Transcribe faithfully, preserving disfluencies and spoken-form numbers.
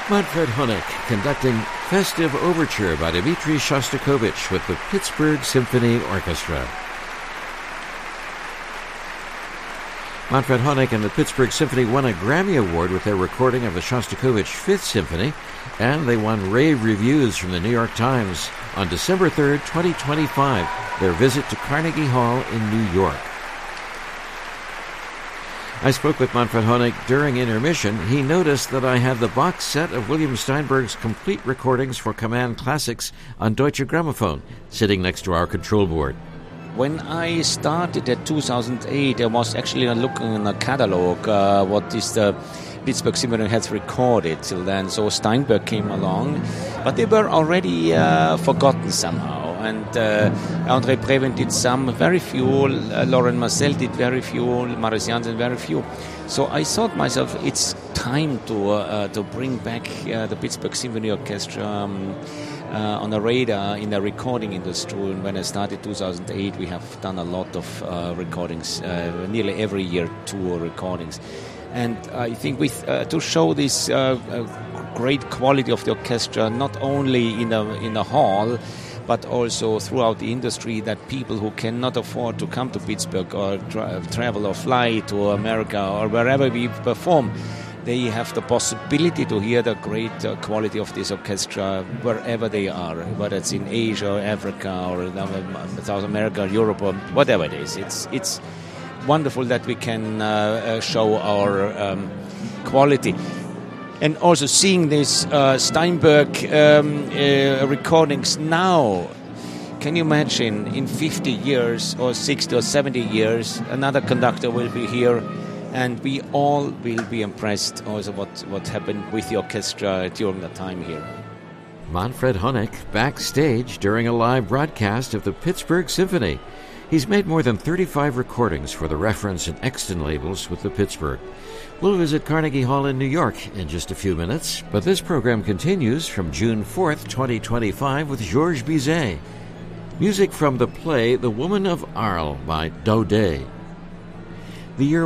Manfred Honeck conducting Festive Overture by Dmitri Shostakovich with the Pittsburgh Symphony Orchestra. Manfred Honeck and the Pittsburgh Symphony won a Grammy Award with their recording of the Shostakovich Fifth Symphony, and they won rave reviews from the New York Times on December third, twenty twenty-five, their visit to Carnegie Hall in New York. I spoke with Manfred Honeck during intermission. He noticed that I had the box set of William Steinberg's complete recordings for Command Classics on Deutsche Grammophon sitting next to our control board. When I started in two thousand eight, I was actually looking in a catalog, uh, what is the Pittsburgh Symphony has recorded till then. So Steinberg came along, but they were already uh, forgotten somehow. And uh, André Previn did some, very few. Uh, Laurent Marcel did very few. Marius Jansen very few. So I thought myself, it's time to uh, to bring back uh, the Pittsburgh Symphony Orchestra um, uh, on the radar in the recording industry. And when I started two thousand eight, we have done a lot of uh, recordings, uh, nearly every year, two recordings. And I think with uh, to show this uh, uh, great quality of the orchestra, not only in the in the hall, but also throughout the industry, that people who cannot afford to come to Pittsburgh or tra- travel or fly to America or wherever we perform, they have the possibility to hear the great uh, quality of this orchestra wherever they are, whether it's in Asia or Africa or South America or Europe or whatever it is. It's it's wonderful that we can uh, uh, show our um, quality. And also seeing these uh, Steinberg um, uh, recordings now, can you imagine in fifty years or sixty or seventy years, another conductor will be here and we all will be impressed also what, what happened with the orchestra during the time here. Manfred Honeck backstage during a live broadcast of the Pittsburgh Symphony. He's made more than thirty-five recordings for the Reference and Exton labels with the Pittsburgh. We'll visit Carnegie Hall in New York in just a few minutes, but this program continues from June fourth, twenty twenty-five with Georges Bizet. Music from the play The Woman of Arles by Daudet. The year